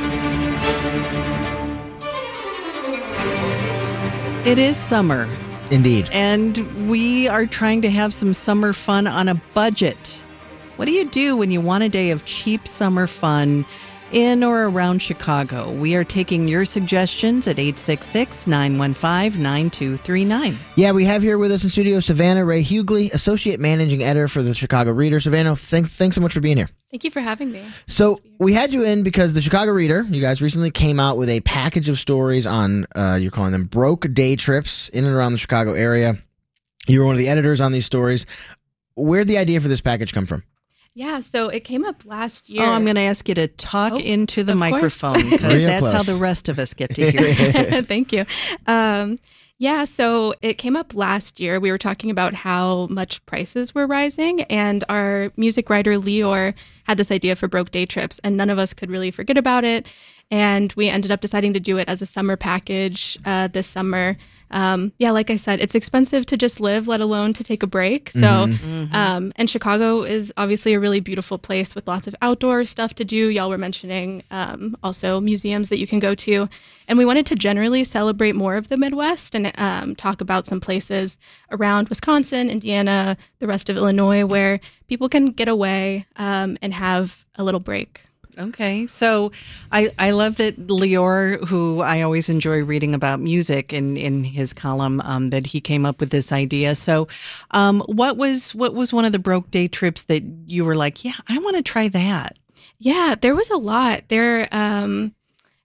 It is summer. Indeed. And we are trying to have some summer fun on a budget. What do you do when you want a day of cheap summer fun in or around Chicago? We are taking your suggestions at eight six six, nine one five, nine two three nine. Yeah, we have here with us in studio Savannah Ray Hughley, Associate Managing Editor for the Chicago Reader. Savannah, thanks, thanks so much for being here. Thank you for having me. So we had you in because the Chicago Reader, you guys recently came out with a package of stories on, uh, you're calling them broke day trips in and around the Chicago area. You were one of the editors on these stories. Where'd the idea for this package come from? Yeah, so it came up last year. Oh, I'm going to ask you to talk oh, into the microphone because that's close. How the rest of us get to hear it. Thank you. Um, yeah, so it came up last year. We were talking about how much prices were rising, and our music writer Lior had this idea for broke day trips, and none of us could really forget about it. And we ended up deciding to do it as a summer package uh, this summer. Um, yeah, like I said, it's expensive to just live, let alone to take a break. So, mm-hmm. um, and Chicago is obviously a really beautiful place with lots of outdoor stuff to do. Y'all were mentioning um, also museums that you can go to. And we wanted to generally celebrate more of the Midwest and um, talk about some places around Wisconsin, Indiana, the rest of Illinois, where people can get away um, and have a little break. Okay, so I, I love that Lior, who I always enjoy reading about music in, in his column, um, that he came up with this idea. So um, what was what was one of the broke day trips that you were like, yeah, I want to try that? Yeah, there was a lot. There, um,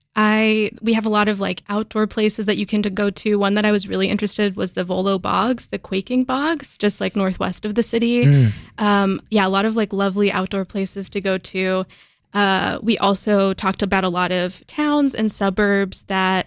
I we have a lot of like outdoor places that you can go to. One that I was really interested was the Volo Bogs, the Quaking Bogs, just like northwest of the city. Mm. Um, yeah, a lot of like lovely outdoor places to go to. Uh, we also talked about a lot of towns and suburbs that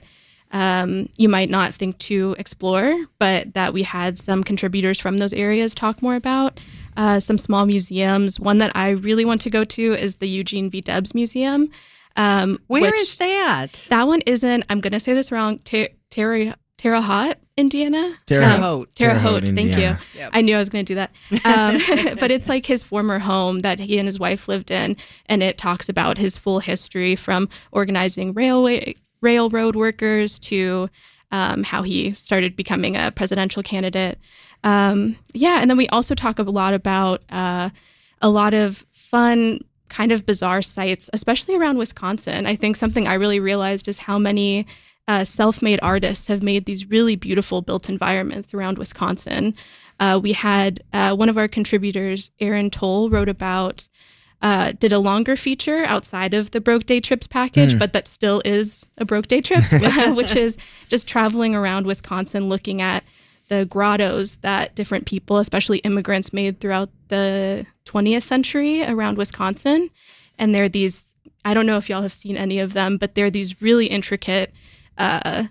um, you might not think to explore, but that we had some contributors from those areas talk more about. Uh, some small museums. One that I really want to go to is the Eugene V. Debs Museum. Um, Where is that? That one is in, I'm going to say this wrong, Ter- Terre, Terre Haute, Indiana? Terre Haute. Terre Haute, thank you. Yep. I knew I was going to do that. Um, but it's like his former home that he and his wife lived in, and it talks about his full history from organizing railway railroad workers to um, how he started becoming a presidential candidate. Um, yeah, and then we also talk a lot about uh, a lot of fun, kind of bizarre sites, especially around Wisconsin. I think something I really realized is how many Uh, self-made artists have made these really beautiful built environments around Wisconsin. Uh, we had uh, one of our contributors, Aaron Toll, wrote about, uh, did a longer feature outside of the Broke Day Trips package, mm. but that still is a Broke Day Trip, which is just traveling around Wisconsin, looking at the grottos that different people, especially immigrants, made throughout the twentieth century around Wisconsin. And they're these, I don't know if y'all have seen any of them, but they're these really intricate Uh,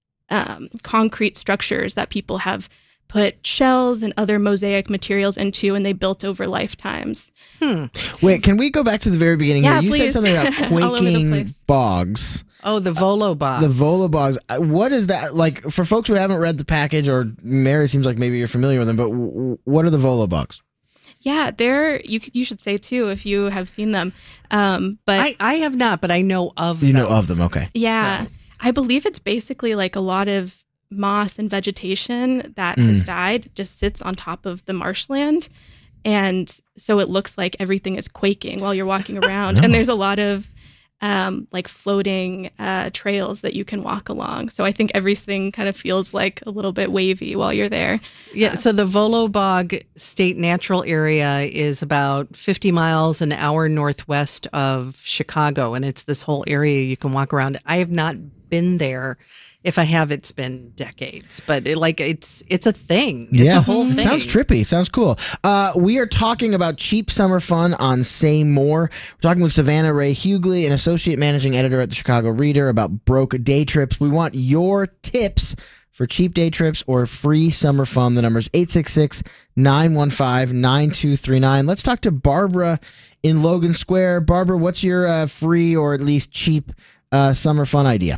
um, concrete structures that people have put shells and other mosaic materials into, and they built over lifetimes. Hmm. Wait, can we go back to the very beginning yeah, here? You please. said something about Quaking Bogs. Oh, the Volo Bogs. The Volo Bogs. What is that? Like, for folks who haven't read the package, or Mary seems like maybe you're familiar with them, but w- what are the Volo Bogs? Yeah, they're, you you should say too if you have seen them. Um, but I, I have not, but I know of you them. You know of them, okay. Yeah. So. I believe it's basically like a lot of moss and vegetation that mm. has died just sits on top of the marshland. And so it looks like everything is quaking while you're walking around. No. And there's a lot of um, like floating uh, trails that you can walk along. So I think everything kind of feels like a little bit wavy while you're there. Yeah. Uh, so the Volo Bog State Natural Area is about fifty miles an hour northwest of Chicago. And it's this whole area you can walk around. I have not been there. If I have, it's been decades, but it, like it's it's a thing. It's yeah. a whole thing. Sounds trippy. Sounds cool. Uh, we are talking about cheap summer fun on Say More. We're talking with Savannah Ray Hughley, an associate managing editor at the Chicago Reader, about broke day trips. We want your tips for cheap day trips or free summer fun. The number is eight six six, nine one five, nine two three nine. Let's talk to Barbara in Logan Square. Barbara, what's your uh, free or at least cheap uh, summer fun idea?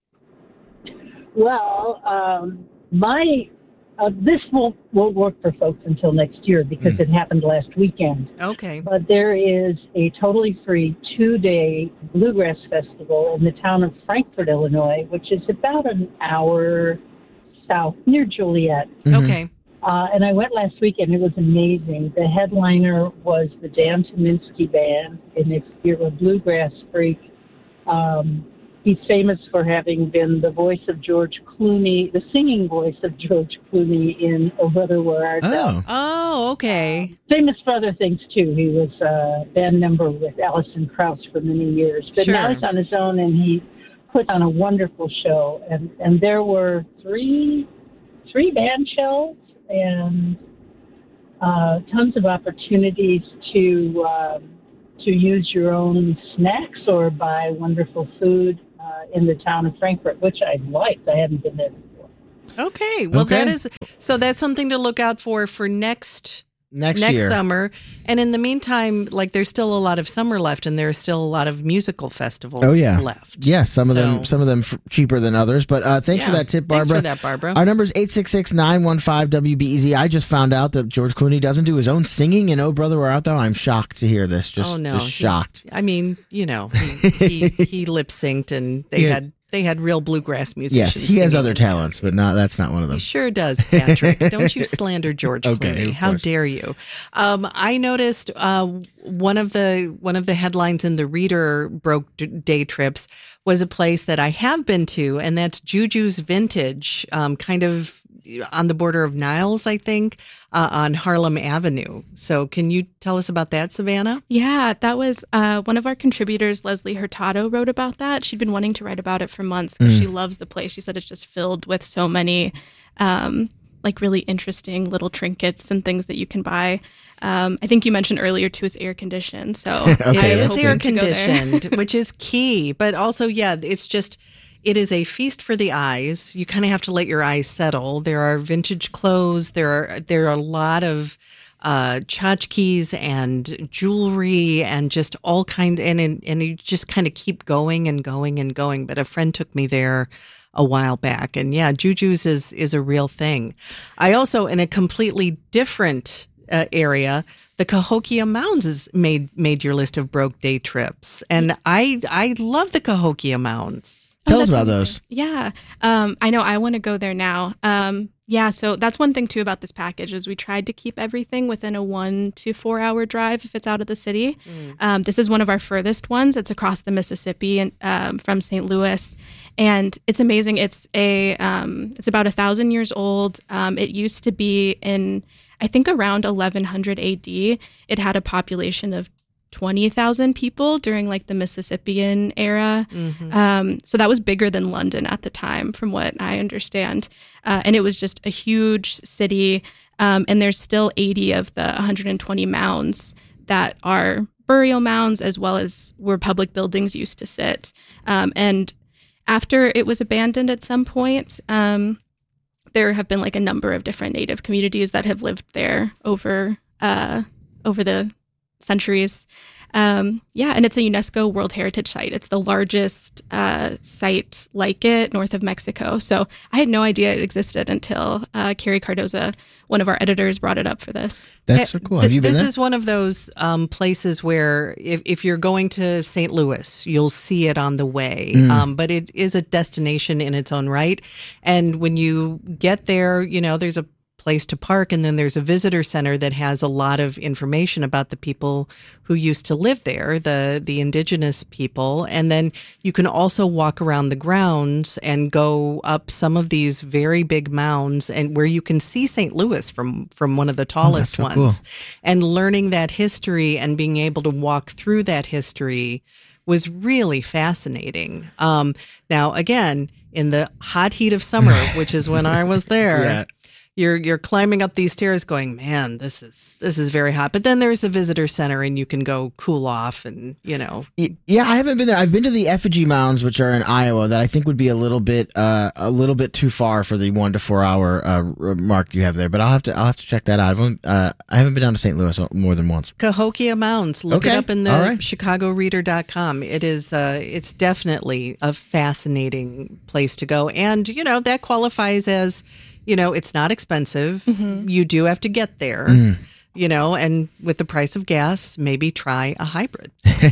Well, um, my uh, this won't won't work for folks until next year because mm. it happened last weekend. Okay. But there is a totally free two-day bluegrass festival in the town of Frankfort, Illinois, which is about an hour south near Joliet. Mm-hmm. Okay. Uh, and I went last weekend. It was amazing. The headliner was the Dan Tyminski Band, and if you're a bluegrass freak, um, he's famous for having been the voice of George Clooney, the singing voice of George Clooney in Oh Brother, Where Art Thou? Oh. Oh, okay. Uh, famous for other things, too. He was a band member with Alison Krauss for many years. But Sure. now he's on his own, and he put on a wonderful show. And, and there were three three band shells and uh, tons of opportunities to uh, to use your own snacks or buy wonderful food uh, in the town of Frankfurt, which I liked. I hadn't been there before. Okay. Well, Okay. that is so. That's something to look out for for next Next next year. summer. And in the meantime, like there's still a lot of summer left, and there are still a lot of musical festivals Oh yeah, left. Yeah, some of them, So- some of them f- cheaper than others. But uh, thanks for Yeah. that tip, Barbara. Thanks for that, Barbara. Our number is eight six six, nine one five, W B E Z. I just found out that George Clooney doesn't do his own singing in Oh Brother, Where Art Thou? I'm shocked to hear this. Just, oh no, just He- shocked. I mean, you know, he he, he lip synced, and they Yeah. had they had real bluegrass Yes, musicians. he has singing. other talents, but not that's not one of them. He sure does, Patrick. Don't you slander George Okay, Clooney? of How course. dare you? Um, I noticed uh, one of the one of the headlines in the Reader broke d- day trips was a place that I have been to, and that's Juju's Vintage, um, kind of on the border of Niles, I think, uh, on Harlem Avenue. So, can you tell us about that, Savannah? Yeah, that was uh, one of our contributors, Leslie Hurtado, wrote about that. She'd been wanting to write about it for months because Mm. she loves the place. She said it's just filled with so many, um, like, really interesting little trinkets and things that you can buy. Um, I think you mentioned earlier, too, it's air conditioned. So It I is hope air to go there. conditioned, which is key. But also, yeah, it's just, it is a feast for the eyes. You kind of have to let your eyes settle. There are vintage clothes. There are there are a lot of uh, tchotchkes and jewelry and just all kind. And and, and you just kind of keep going and going and going. But a friend took me there a while back, and yeah, Juju's is is a real thing. I also, in a completely different uh, area, the Cahokia Mounds is made made your list of broke day trips, and I I love the Cahokia Mounds. Tell us that's about amazing. those. Yeah, um, I know. I want to go there now. Um, yeah, so that's one thing too about this package is we tried to keep everything within a one to four hour drive if it's out of the city. Um, this is one of our furthest ones. It's across the Mississippi and um, from Saint Louis, and it's amazing. It's a um, it's about a thousand years old. Um, it used to be in I think around eleven hundred A D. It had a population of twenty thousand people during like the Mississippian era. Mhm. Um, so that was bigger than London at the time, from what I understand. Uh, and it was just a huge city. Um, and there's still eighty of the one hundred twenty mounds that are burial mounds, as well as where public buildings used to sit. Um, and after it was abandoned at some point, um, there have been like a number of different Native communities that have lived there over uh, over the centuries. Um, yeah, and it's a UNESCO World Heritage Site. It's the largest uh, site like it north of Mexico. So I had no idea it existed until uh, Carrie Cardoza, one of our editors, brought it up for this. That's so cool. Have you been This there? is one of those um, places where if, if you're going to Saint Louis, you'll see it on the way. Mm. Um, but it is a destination in its own right. And when you get there, you know, there's a place to park, and then there's a visitor center that has a lot of information about the people who used to live there, the the indigenous people. And then you can also walk around the grounds and go up some of these very big mounds, and where you can see Saint Louis from from one of the tallest so ones. cool. And learning that history and being able to walk through that history was really fascinating. Um, now, again, in the hot heat of summer, which is when I was there, Yeah. you're you're climbing up these stairs going, man, this is this is very hot. But then there's the visitor center, and you can go cool off, and you know. Y- Yeah, I haven't been there. I've been to the effigy mounds, which are in Iowa, that I think would be a little bit, uh, a little bit too far for the one to four hour uh, r- mark you have there. But I'll have to, I'll have to check that out. I've only, uh, I haven't been down to Saint Louis more than once. Cahokia Mounds. Look Okay, it up in all the right. Chicago Reader dot com. It is uh it's definitely a fascinating place to go. And, you know, that qualifies as, you know, it's not expensive. Mhm. You do have to get there. Mm. you know, and with the price of gas, maybe try a hybrid.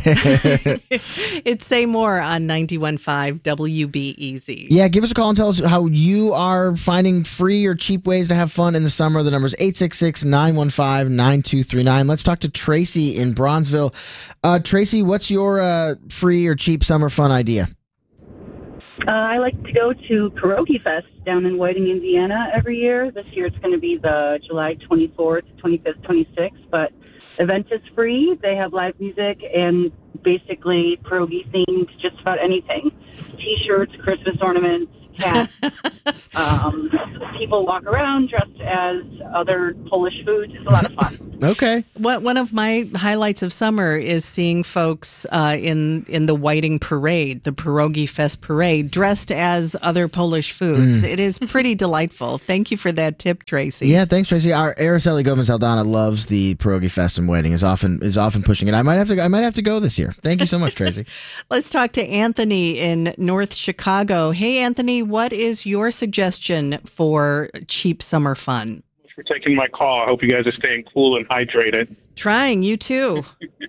It's Say More on ninety-one point five W B E Z. Yeah, give us a call and tell us how you are finding free or cheap ways to have fun in the summer. The number is eight six six, nine one five, nine two three nine. Let's talk to Tracy in Bronzeville. Uh, Tracy, what's your uh, free or cheap summer fun idea? Uh, I like to go to Pierogi Fest down in Whiting, Indiana every year. This year it's going to be the July twenty-fourth, twenty-fifth, twenty-sixth, but event is free. They have live music and basically pierogi themed just about anything. T-shirts, Christmas ornaments, cats. um, people walk around dressed as other Polish foods. It's a lot of fun. Okay. What one of my highlights of summer is seeing folks uh, in in the Whiting Parade, the Pierogi Fest Parade, dressed as other Polish foods. Mm. It is pretty delightful. Thank you for that tip, Tracy. Yeah, thanks, Tracy. Our Araceli Gomez Aldana loves the Pierogi Fest in Whiting. Is often is often pushing it. I might have to. I might have to go this year. Thank you so much, Tracy. Let's talk to Anthony in North Chicago. Hey, Anthony, what is your suggestion for cheap summer fun? For taking my call. I hope you guys are staying cool and hydrated. Trying, you too.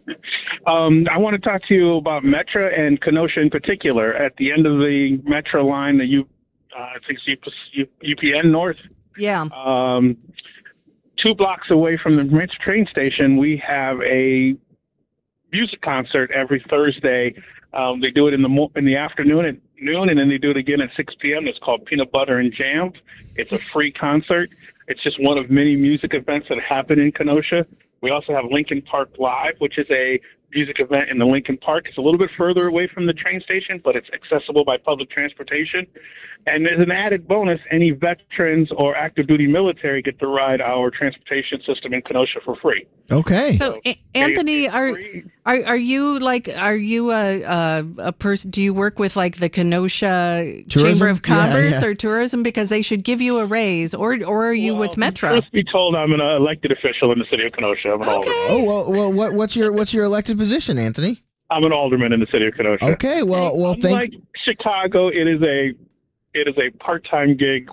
um, I want to talk to you about Metra and Kenosha in particular. At the end of the Metra line, the U, uh, I think it's U, U P N North. Yeah. Um, two blocks away from the Metra train station, we have a music concert every Thursday. Um, they do it in the mo- in the afternoon at noon, and then they do it again at six p.m. It's called Peanut Butter and Jam. It's a free concert. It's just one of many music events that happen in Kenosha. We also have Lincoln Park Live, which is a music event in the Lincoln Park. It's a little bit further away from the train station, but it's accessible by public transportation. And there's an added bonus. Any veterans or active duty military get to ride our transportation system in Kenosha for free. Okay. So, a- Anthony, are are are you like are you a a, a person? Do you work with like the Kenosha Tourism? Chamber of Commerce Yeah, yeah. or Tourism because they should give you a raise, or or are you with Metra? Let's be told I'm an elected official in the city of Kenosha. I'm an alderman. Oh well, well, what, what's your what's your elected position, Anthony? I'm an alderman in the city of Kenosha. Okay, well, well, Unlike thank. Chicago, it is a it is a part-time gig.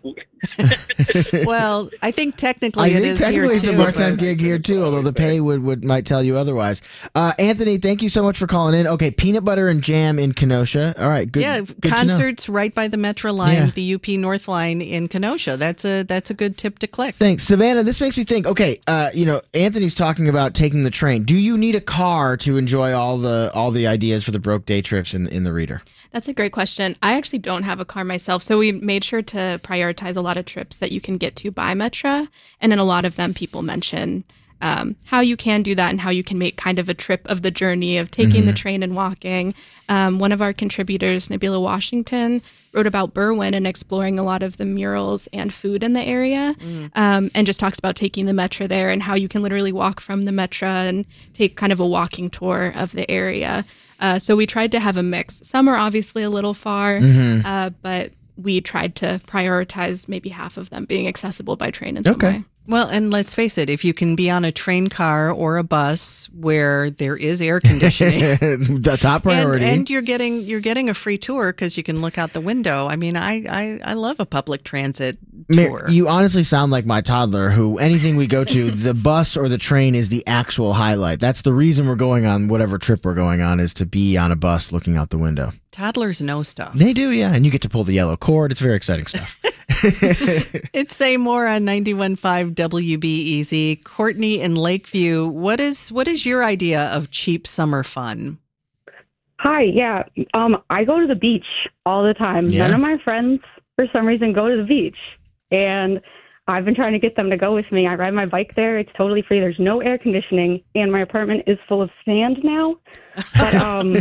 Well, I think technically I it think is technically here it's too. a part-time but- gig here too, although the pay would, would might tell you otherwise. Uh, Anthony, thank you so much for calling in. Okay, Peanut Butter and Jam in Kenosha. All right, good. yeah, good to know. concerts right by the Metra line, Yeah. the U P North line in Kenosha. That's a that's a good tip to click. Thanks, Savannah. This makes me think. Okay, uh, you know, Anthony's talking about taking the train. Do you need a car to enjoy all the all the ideas for the broke day trips in in the Reader? That's a great question. I actually don't have a car myself, so we made sure to prioritize a lot of trips that you can get to by Metra, and in a lot of them, people mention um, how you can do that and how you can make kind of a trip of the journey of taking Mhm. the train and walking. Um, one of our contributors, Nabila Washington, wrote about Berwyn and exploring a lot of the murals and food in the area, um, and just talks about taking the Metra there and how you can literally walk from the Metra and take kind of a walking tour of the area. Uh, so we tried to have a mix. Some are obviously a little far, Mhm. uh, but we tried to prioritize maybe half of them being accessible by train in some way. Well, and let's face it, if you can be on a train car or a bus where there is air conditioning, the top priority. And, and you're getting you're getting a free tour because you can look out the window. I mean, I I, I love a public transit Mar- tour. You honestly sound like my toddler who anything we go to, the bus or the train is the actual highlight. That's the reason we're going on whatever trip we're going on is to be on a bus looking out the window. Toddlers know stuff. They do, yeah. And you get to pull the yellow cord. It's very exciting stuff. It's Say More on ninety-one point five W B E Z. Courtney in Lakeview, what is what is your idea of cheap summer fun? Hi, yeah. Um, I go to the beach all the time. Yeah. None of my friends, for some reason, go to the beach. And I've been trying to get them to go with me. I ride my bike there. It's totally free. There's no air conditioning. And my apartment is full of sand now. But um,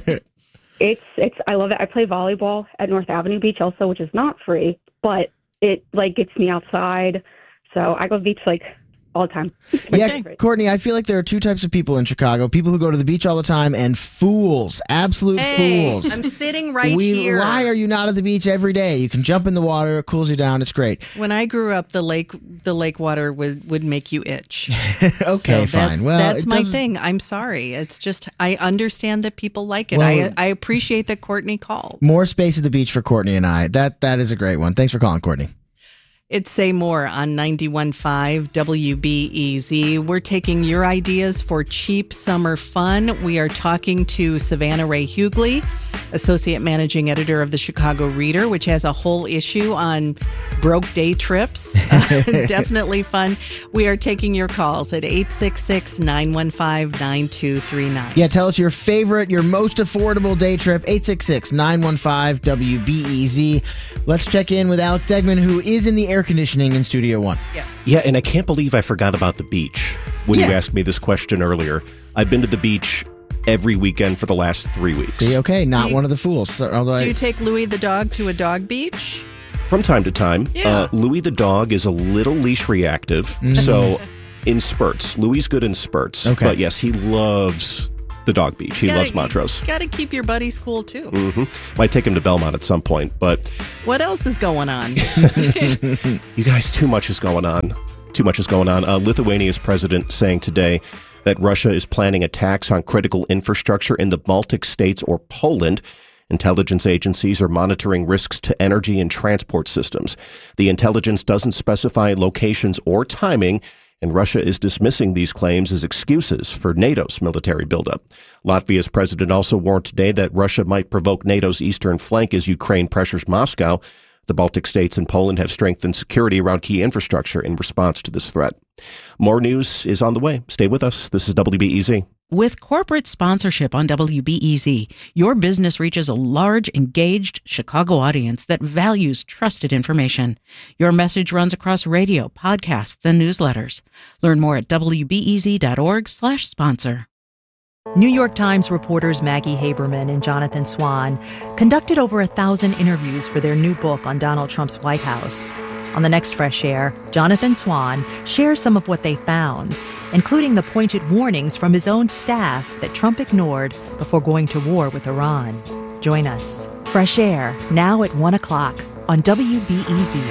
it's, it's, I love it. I play volleyball at North Avenue Beach also, which is not free. But it, like, gets me outside. So I go to the beach, like, all the time. Yeah, Courtney, I feel like there are two types of people in Chicago. People who go to the beach all the time and fools, absolute Hey, fools. I'm sitting right we, here. Why are you not at the beach every day? You can jump in the water, it cools you down, it's great. When I grew up, the lake the lake water would, would make you itch. Okay, So fine. That's, Well, that's it my doesn't- thing. I'm sorry. It's just I understand that people like it. Well- I I appreciate that Courtney called. More space at the beach for Courtney and I. That That is a great one. Thanks for calling, Courtney. It's Say More on ninety-one point five W B E Z. We're taking your ideas for cheap summer fun. We are talking to Savannah Ray Hughley, Associate Managing Editor of the Chicago Reader, which has a whole issue on broke day trips. Uh, definitely fun. We are taking your calls at eight six six, nine one five, nine two three nine. Yeah, tell us your favorite, your most affordable day trip, eight six six, nine one five, W B E Z. Let's check in with Alex Degman, who is in the air conditioning in Studio One. Yes. Yeah, and I can't believe I forgot about the beach when Yeah. you asked me this question earlier. I've been to the beach every weekend for the last three weeks. See, okay, not you- one of the fools. So, although Do I, you take Louie the dog to a dog beach? From time to time. Yeah. Uh, Louie the dog is a little leash reactive, Mhm. so in spurts. Louie's good in spurts. Okay. But yes, he loves the dog beach. He Gotta- loves Montrose. Got to keep your buddies cool, too. hmm Might take him to Belmont at some point, but What else is going on? you guys, too much is going on. Too much is going on. Uh, Lithuania's president saying today that Russia is planning attacks on critical infrastructure in the Baltic states or Poland. Intelligence agencies are monitoring risks to energy and transport systems. The intelligence doesn't specify locations or timing, and Russia is dismissing these claims as excuses for NATO's military buildup. Latvia's president also warned today that Russia might provoke NATO's eastern flank as Ukraine pressures Moscow. The Baltic states and Poland have strengthened security around key infrastructure in response to this threat. More news is on the way. Stay with us. This is W B E Z. With corporate sponsorship on W B E Z, your business reaches a large, engaged Chicago audience that values trusted information. Your message runs across radio, podcasts, and newsletters. Learn more at W B E Z dot org slash sponsor. New York Times reporters Maggie Haberman and Jonathan Swan conducted over a thousand interviews for their new book on Donald Trump's White House. On the next Fresh Air, Jonathan Swan shares some of what they found, including the pointed warnings from his own staff that Trump ignored before going to war with Iran. Join us. Fresh Air, now at one o'clock on W B E Z.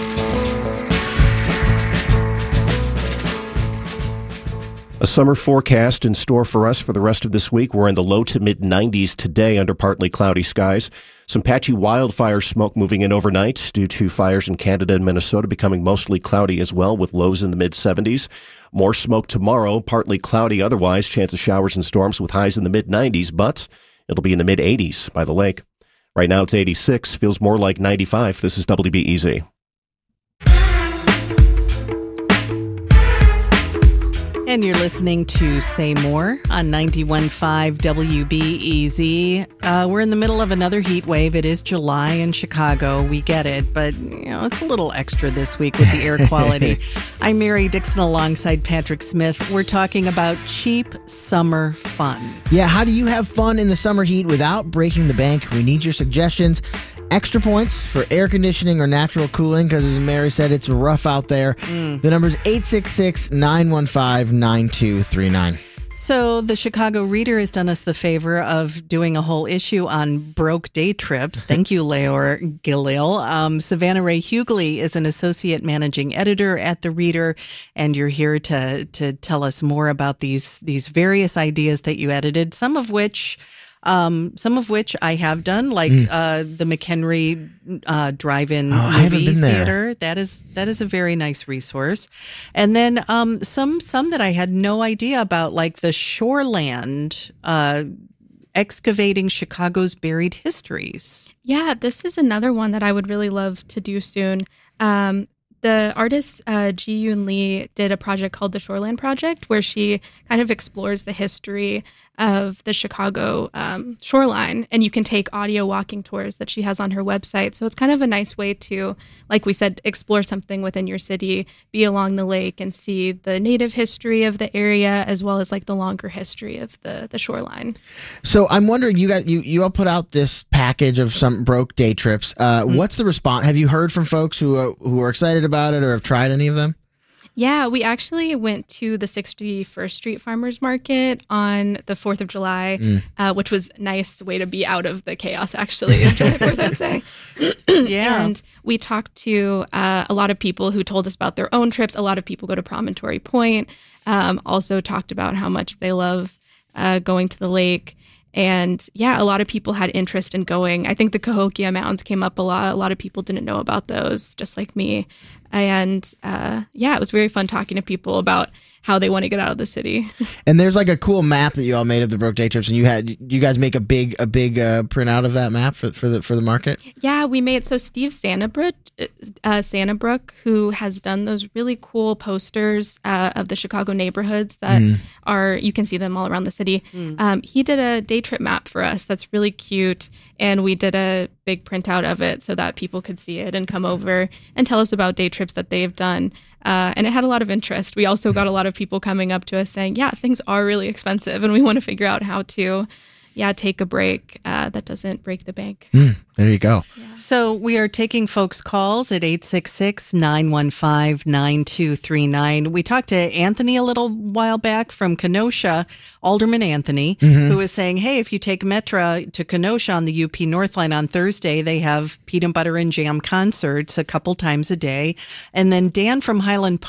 A summer forecast in store for us for the rest of this week. We're in the low to mid nineties today under partly cloudy skies. Some patchy wildfire smoke moving in overnight due to fires in Canada and Minnesota becoming mostly cloudy as well with lows in the mid seventies. More smoke tomorrow, partly cloudy otherwise. Chance of showers and storms with highs in the mid nineties, but it'll be in the mid eighties by the lake. Right now it's eighty-six, feels more like ninety-five. This is W B E Z. And you're listening to Say More on ninety-one point five W B E Z. Uh, we're in the middle of another heat wave. It is July in Chicago. We get it, but you know it's a little extra this week with the air quality. I'm Mary Dixon alongside Patrick Smith. We're talking about cheap summer fun. Yeah, how do you have fun in the summer heat without breaking the bank? We need your suggestions. Extra points for air conditioning or natural cooling, because as Mary said, it's rough out there. Mm. The number's eight six six, nine one five, nine two three nine. So the Chicago Reader has done us the favor of doing a whole issue on broke day trips. Thank you, Leor Gilil. Um, Savannah Ray Hughley is an associate managing editor at the Reader, and you're here to to tell us more about these these various ideas that you edited, some of which Um, some of which I have done, like mm. uh, the McHenry uh, Drive-In oh, Movie Theater. That is that is a very nice resource. And then um, some some that I had no idea about, like the Shoreland uh, excavating Chicago's buried histories. Yeah, this is another one that I would really love to do soon. Um, The artist uh, Ji Yoon Lee did a project called the Shoreland Project, where she kind of explores the history of the Chicago um, shoreline, and you can take audio walking tours that she has on her website. So it's kind of a nice way to, like we said, explore something within your city, be along the lake, and see the native history of the area as well as like the longer history of the the shoreline. So I'm wondering, you got you you all put out this package of some broke day trips. Uh, mm-hmm. What's the response? Have you heard from folks who uh, who are excited about it or have tried any of them? Yeah, we actually went to the sixty-first Street Farmers Market on the fourth of July, mm. uh, which was a nice way to be out of the chaos, actually, of July fourth, I'd say. Yeah. And we talked to uh, a lot of people who told us about their own trips. A lot of people go to Promontory Point, um, also talked about how much they love uh, going to the lake. And yeah, a lot of people had interest in going. I think the Cahokia Mountains came up a lot. A lot of people didn't know about those, just like me. And uh, yeah, it was very fun talking to people about how they want to get out of the city. And there's like a cool map that you all made of the Broke Day Trips, and you had you guys make a big a big uh, printout of that map for for the for the market. Yeah, we made so Steve Sannabrook, uh, Sannabrook, who has done those really cool posters uh, of the Chicago neighborhoods that mm. are you can see them all around the city. Mm. Um, he did a day trip map for us that's really cute, and we did a big printout of it so that people could see it and come over and tell us about day trips that they've done. Uh, and it had a lot of interest. We also got a lot of people coming up to us saying, yeah, things are really expensive and we want to figure out how to, yeah, take a break uh, that doesn't break the bank. Mm, there you go. Yeah. So we are taking folks' calls at eight six six, nine one five, nine two three nine. We talked to Anthony a little while back from Kenosha, Alderman Anthony, mm-hmm. who was saying, hey, if you take Metra to Kenosha on the U P North Line on Thursday, they have peanut butter and jam concerts a couple times a day. And then Dan from Highland Park